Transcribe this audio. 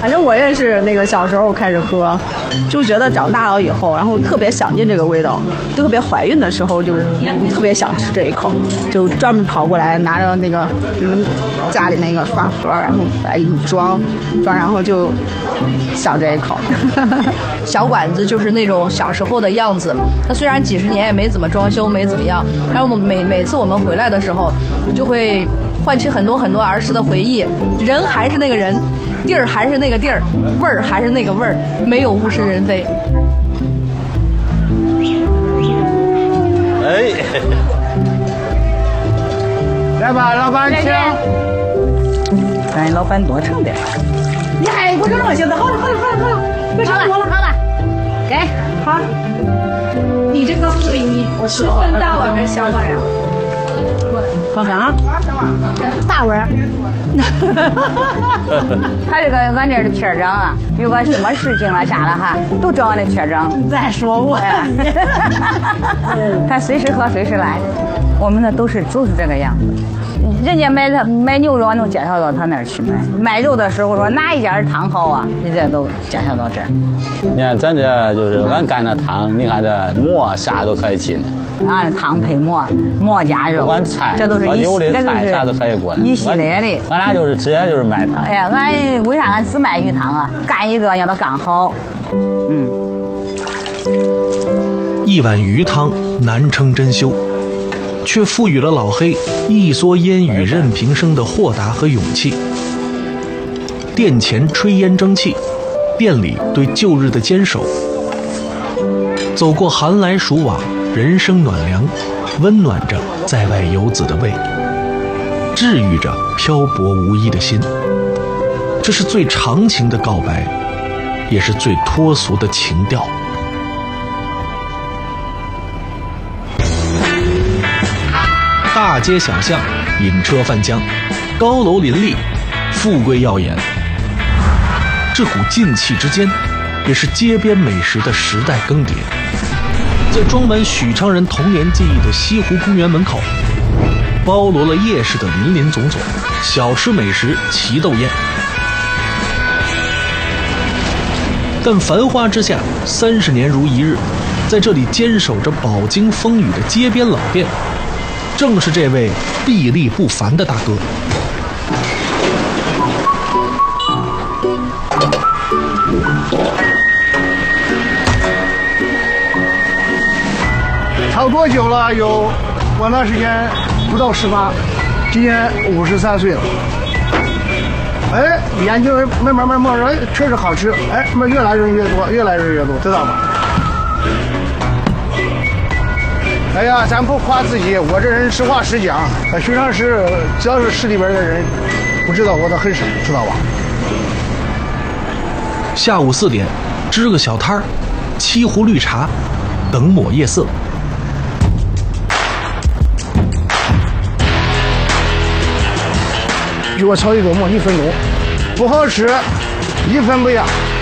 反正我也是那个小时候开始喝，就觉得长大了以后，然后特别想念这个味道，特别怀孕的时候就特别想吃这一口，就专门跑过来拿着那个家里那个饭盒，然后来一装，然后就想这一口。 小馆子就是那种小时候的样子，它虽然几十年也没怎么装修，没怎么样，但是每次我们回来的时候，就会唤起很多很多儿时的回忆，人还是那个人，地儿还是那个地儿，味儿还是那个味儿，没有物是人非。 哎， 来吧，老板请。 咱老板多盛点。 你还不这么行的？好了，别吵我了，好了， 给好。你这个水你是分大碗还是小碗呀？ 放啥？ 大碗。 他这个俺这的片长啊，有个什么事情了啥了哈，都找俺的片长。 再说我。 他随时喝随时来，我们的都是这个样子。人家买牛肉，俺能介绍到他那儿去买；买肉的时候说哪一家的汤好啊，人家都介绍到这儿。 你看咱这就是俺干的汤，你看这馍啥都可以进的。 俺的汤配馍，馍加肉， 俺菜这都是有的菜啥都可以过来。 一系列的。 俺俩就是直接就是卖汤。 哎呀，俺为啥俺只卖鱼汤啊？干一个让它刚好。 一碗鱼汤难称珍馐，却赋予了老黑一蓑烟雨任平生的豁达和勇气。殿前炊烟蒸汽，店里对旧日的坚守。走过寒来暑往，人生暖凉，温暖着在外游子的胃，治愈着漂泊无依的心。这是最长情的告白，也是最脱俗的情调。大街小巷，饮车泛江，高楼林立，富贵耀眼。这股劲气之间，也是街边美食的时代更迭。在装满许昌人童年记忆的西湖公园门口，包罗了夜市的林林总总，小吃美食齐斗宴。但繁华之下，30年如一日，在这里坚守着饱经风雨的街边老店，正是这位臂力不凡的大哥。 炒多久了？有多长时间？不到18，今年53岁了。哎，眼睛慢慢摸着，确实好吃。哎，越来人越多，越来人越多，知道吧？哎呀，咱不夸自己，我这人实话实讲。许昌市只要是市里边的人，不知道我的很少，知道吧？ 下午4点，支个小摊儿，沏壶绿茶，等抹夜色。 给我炒一个馍，1分钟，不好吃，1分不要。